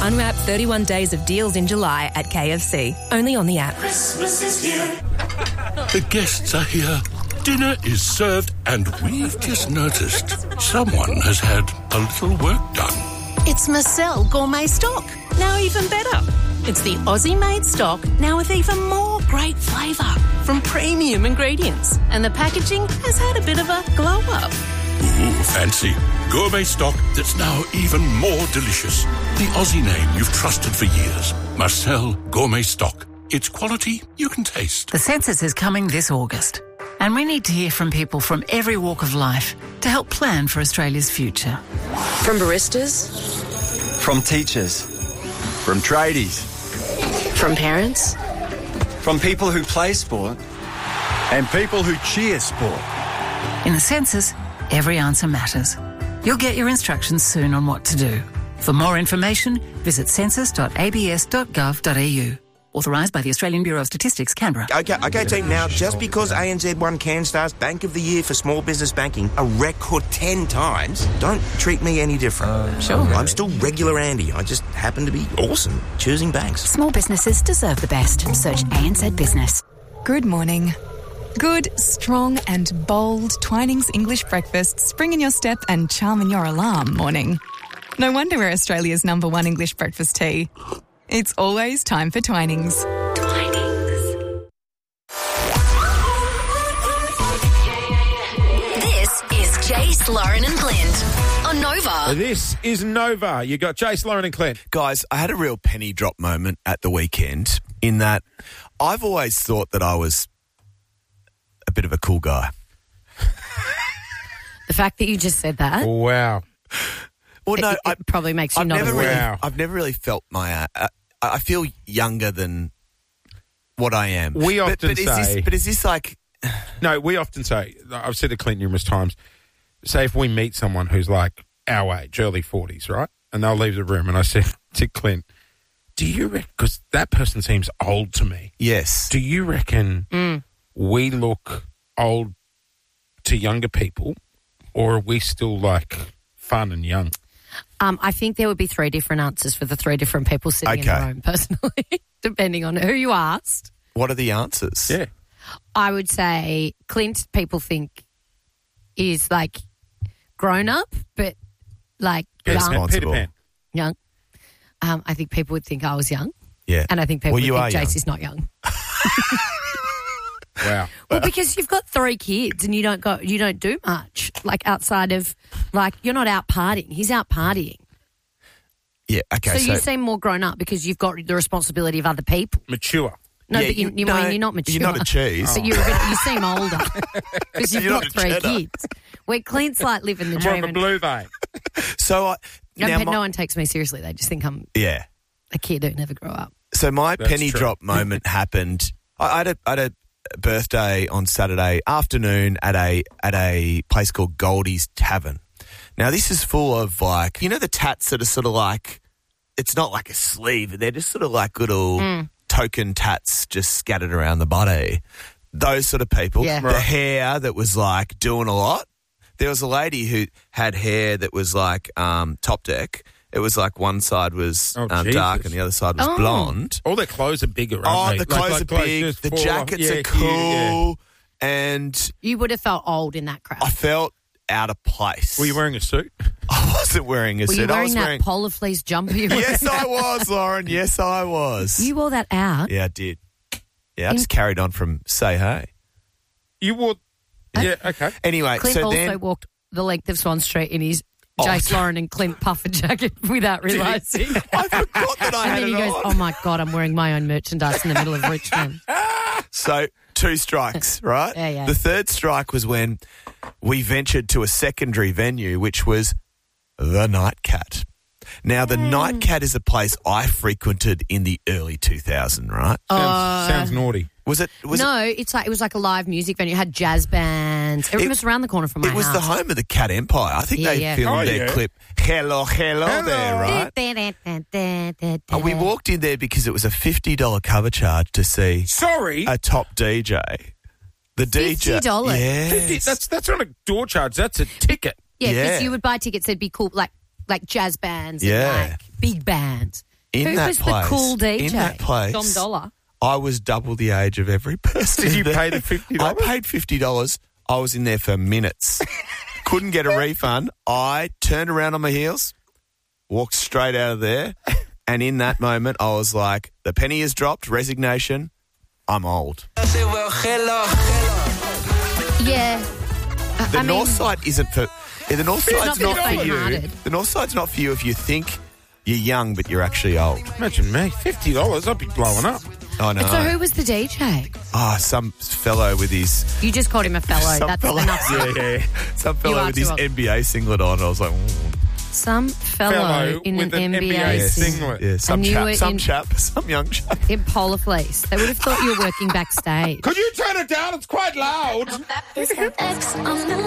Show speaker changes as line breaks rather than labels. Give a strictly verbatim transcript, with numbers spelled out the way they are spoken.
Unwrap thirty-one days of deals in July at K F C. Only on the app.
Christmas is here.
The guests are here. Dinner is served, and we've just noticed someone has had a little work done.
It's Marcel Gourmet Stock. Now even better. It's the Aussie-made stock, now with even more great flavour from premium ingredients. And the packaging has had a bit of a glow-up.
Ooh, fancy. Gourmet stock that's now even more delicious. The Aussie name you've trusted for years. Marcel Gourmet Stock. It's quality you can taste.
The census is coming this August, and we need to hear from people from every walk of life to help plan for Australia's future.
From baristas.
From teachers. From tradies.
From parents.
From people who play sport. And people who cheer sport.
In the census, every answer matters. You'll get your instructions soon on what to do. For more information, visit census dot a b s dot gov dot a u. Authorised by the Australian Bureau of Statistics, Canberra.
Okay, okay, team. Now, just because A N Z won CanStar's Bank of the Year for small business banking a record ten times, don't treat me any different. Uh,
sure.
I'm still regular Andy. I just happen to be awesome choosing banks.
Small businesses deserve the best. Search A N Z Business.
Good morning. Good, strong and bold Twinings English breakfast spring in your step and charm in your alarm morning. No wonder we're Australia's number one English breakfast tea. It's always time for Twinings.
Twinings. This is Jace, Lauren and Clint on Nova.
This is Nova. You got Jace, Lauren and Clint.
Guys, I had a real penny drop moment at the weekend in that I've always thought that I was a bit of a cool guy.
The fact that you just said that.
Wow.
Well, no,
it, it
I,
probably makes you
I've
not
never
a
really,
wow.
I've never really felt my. Uh, I feel younger than what I am.
We often
but, but
say,
is this, but is this like?
No, we often say. I've said to Clint numerous times. Say if we meet someone who's like our age, early forties, right, and they'll leave the room, and I said to Clint, "Do you reckon? Because that person seems old to me.
Yes.
Do you reckon
Mm.
we look old to younger people, or are we still like fun and young?"
Um, I think there would be three different answers for the three different people sitting in
Okay.
the room, personally, depending on who you asked.
What are the answers?
Yeah.
I would say Clint, people think, is like grown up, but like
Peter
young.
Pan. Peter Pan.
young. Um, I think people would think I was young.
Yeah.
And I think people
Well,
would
you
think
are
Jace
young.
is not young.
Wow.
Well, because you've got three kids and you don't got you don't do much like outside of like you're not out partying. He's out partying.
Yeah. Okay.
So,
So,
you seem more grown up because you've got the responsibility of other people.
Mature.
No,
Yeah,
but you,
you-
you,
no,
mean you're not mature.
you're not a cheese.
But you're a bit, you seem older because you've
You're
got
not a
three
cheddar.
kids. Where Clint's like living the
I'm more
dream.
of a
and-
blue vein.
so I.
No,
now
but
my-
no one takes me seriously. They just think I'm
Yeah.
a kid who never grew up.
So my
That's
penny
true.
drop moment happened. I I had a, I had a birthday on Saturday afternoon at a at a place called Goldie's Tavern. Now this is full of like you know the tats that are sort of like it's not like a sleeve. They're just sort of like little
Mm.
token tats just scattered around the body. Those sort of people.
Yeah.
The
Right.
hair that was like doing a lot. There was a lady who had hair that was like um, top deck. It was like one side was
Oh,
um, dark
Jesus.
and the other side was
Oh.
blonde.
All their clothes are bigger,
Oh,
aren't they?
the clothes
Like-
are
like
big,
just
the
fall off.
jackets
Yeah,
are
huge,
cool,
yeah.
and
You would have felt old in that crowd.
I felt out of place.
Were you wearing a suit?
I wasn't wearing a
Were
suit.
you
I
wearing
was
that
wearing.
polar fleece jumper? You were
Yes,
wearing?
I was, Lauren. Yes, I was.
You wore that out.
Yeah, I did. Yeah, I
In-
just carried on from say hey.
You wore... Yeah, okay.
Anyway,
Clint
so
also
then
walked the length of Swan Street in his
Oh,
Jace,
sorry.
Lauren and Clint puffer jacket without realising.
I forgot that I
And
had
then he
it
goes,
on.
oh my God, I'm wearing my own merchandise in the middle of Richmond.
So two strikes, right?
Yeah, yeah.
The third strike was when we ventured to a secondary venue, which was the Nightcat. Now, the Nightcat is a place I frequented in the early two thousands, right?
Sounds, sounds naughty.
Was it? Was
no, it's like it was like a live music venue. It had jazz bands. It,
It-
was around the corner from my
It was
house.
the home of the Cat Empire. I think
Yeah,
they
yeah.
filmed
Oh,
their
yeah.
clip, Hello, Hello,
Hello.
there, right?
right?
And we walked in there because it was a fifty dollars cover charge to see
Sorry.
a top D J. The D J.
fifty dollars?
Yes.
fifty That's that's not a door charge. That's a ticket.
Yeah, because
Yeah.
you would buy tickets. They'd be cool, like like jazz bands. And
Yeah.
like big bands.
In
Who
that
was
place,
the cool D J?
In that place,
Dom Dollar.
I was double the age of every person.
Did you
there.
pay the fifty dollars?
I paid fifty dollars. I was in there for minutes. Couldn't get a refund. I turned around on my heels, walked straight out of there, and in that moment, I was like, the penny has dropped, resignation, I'm old.
Yeah. I-
The
I
north
mean,
side isn't for... Yeah, the north side's
not
not,
for
for you.
faint-hearted.
The north side's not for you if you think you're young but you're actually old.
Imagine me, fifty dollars, I'd be blowing up.
I know.
So who was the D J?
Ah, some fellow with his...
You just called him a fellow.
Some
That's
fellow,
enough.
yeah, yeah. Some fellow
are
with
too
his
old.
N B A singlet on. I was like, mm.
Some fellow,
Fellow
in
with
an,
an
N B A,
N B A
sing-
singlet.
Yeah, some
And you
chap,
were
some
in-
chap, some young chap.
in polar fleece. They would have thought you were working backstage.
Could you turn it down? It's quite loud.